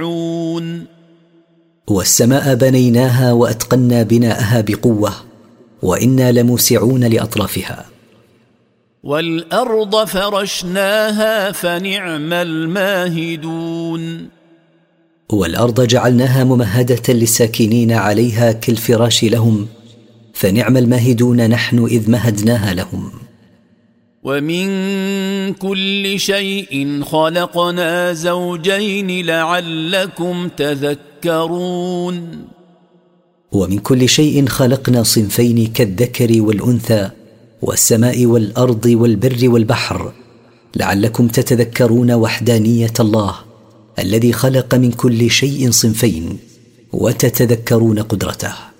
والسماء بنيناها وأتقنا بناءها بقوة وإنا لموسعون لأطرافها. والأرض فرشناها فنعم الماهدون. والأرض جعلناها ممهدة للساكنين عليها كالفراش لهم، فنعم الماهدون نحن إذ مهدناها لهم. ومن كل شيء خلقنا زوجين لعلكم تذكرون. ومن كل شيء خلقنا صنفين كالذكر والأنثى، والسماء والأرض والبر والبحر، لعلكم تتذكرون وحدانية الله الذي خلق من كل شيء صنفين، وتتذكرون قدرته.